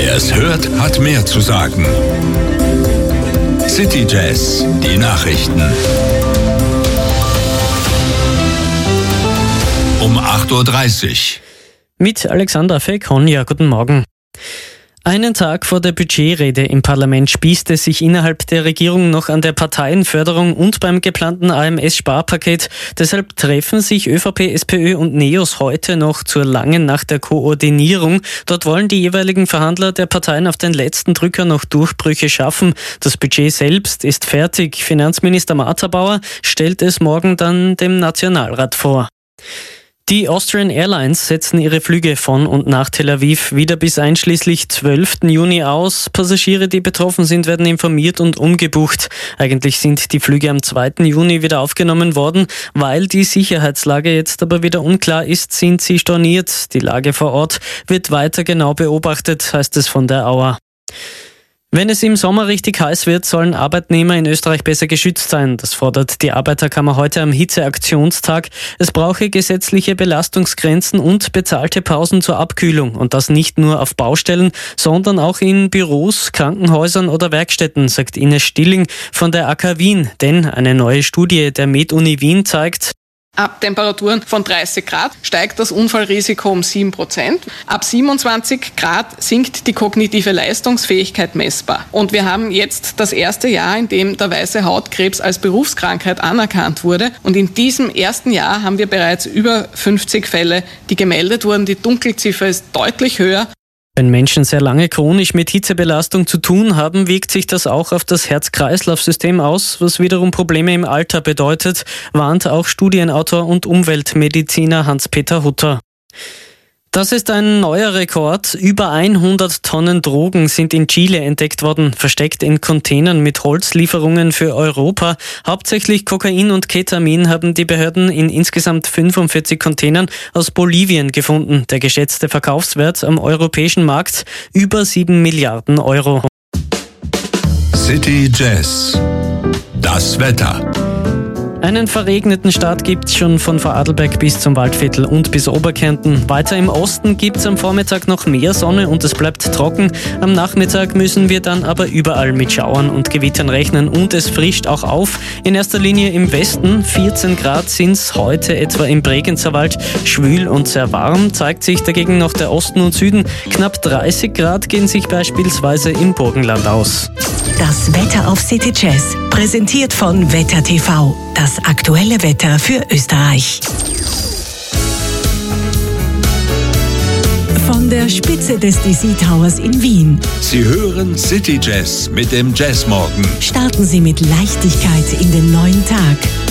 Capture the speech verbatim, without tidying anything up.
Wer es hört, hat mehr zu sagen. City Jazz, die Nachrichten. Um acht Uhr dreißig. Mit Alexander Fekhonia, guten Morgen. Einen Tag vor der Budgetrede im Parlament spießt es sich innerhalb der Regierung noch an der Parteienförderung und beim geplanten A M S-Sparpaket. Deshalb treffen sich ÖVP, SPÖ und NEOS heute noch zur langen Nacht der Koordinierung. Dort wollen die jeweiligen Verhandler der Parteien auf den letzten Drücker noch Durchbrüche schaffen. Das Budget selbst ist fertig. Finanzminister Martha Bauer stellt es morgen dann dem Nationalrat vor. Die Austrian Airlines setzen ihre Flüge von und nach Tel Aviv wieder bis einschließlich zwölften Juni aus. Passagiere, die betroffen sind, werden informiert und umgebucht. Eigentlich sind die Flüge am zweiten Juni wieder aufgenommen worden. Weil die Sicherheitslage jetzt aber wieder unklar ist, sind sie storniert. Die Lage vor Ort wird weiter genau beobachtet, heißt es von der A U A. Wenn es im Sommer richtig heiß wird, sollen Arbeitnehmer in Österreich besser geschützt sein. Das fordert die Arbeiterkammer heute am Hitzeaktionstag. Es brauche gesetzliche Belastungsgrenzen und bezahlte Pausen zur Abkühlung. Und das nicht nur auf Baustellen, sondern auch in Büros, Krankenhäusern oder Werkstätten, sagt Ines Stilling von der A K Wien. Denn eine neue Studie der Med-Uni Wien zeigt, ab Temperaturen von dreißig Grad steigt das Unfallrisiko um sieben Prozent. Ab siebenundzwanzig Grad sinkt die kognitive Leistungsfähigkeit messbar. Und wir haben jetzt das erste Jahr, in dem der weiße Hautkrebs als Berufskrankheit anerkannt wurde. Und in diesem ersten Jahr haben wir bereits über fünfzig Fälle, die gemeldet wurden. Die Dunkelziffer ist deutlich höher. Wenn Menschen sehr lange chronisch mit Hitzebelastung zu tun haben, wirkt sich das auch auf das Herz-Kreislauf-System aus, was wiederum Probleme im Alter bedeutet, warnt auch Studienautor und Umweltmediziner Hans-Peter Hutter. Das ist ein neuer Rekord. Über hundert Tonnen Drogen sind in Chile entdeckt worden, versteckt in Containern mit Holzlieferungen für Europa. Hauptsächlich Kokain und Ketamin haben die Behörden in insgesamt fünfundvierzig Containern aus Bolivien gefunden. Der geschätzte Verkaufswert am europäischen Markt über sieben Milliarden Euro. City Jazz, das Wetter. Einen verregneten Start gibt's schon von Vorarlberg bis zum Waldviertel und bis Oberkärnten. Weiter im Osten gibt's am Vormittag noch mehr Sonne und es bleibt trocken. Am Nachmittag müssen wir dann aber überall mit Schauern und Gewittern rechnen und es frischt auch auf. In erster Linie im Westen. vierzehn Grad sind's heute etwa im Bregenzer Wald. Schwül und sehr warm zeigt sich dagegen noch der Osten und Süden. Knapp dreißig Grad gehen sich beispielsweise im Burgenland aus. Das Wetter auf City Jazz, präsentiert von Wetter T V. Das aktuelle Wetter für Österreich. Von der Spitze des D C Towers in Wien. Sie hören City Jazz mit dem Jazzmorgen. Starten Sie mit Leichtigkeit in den neuen Tag.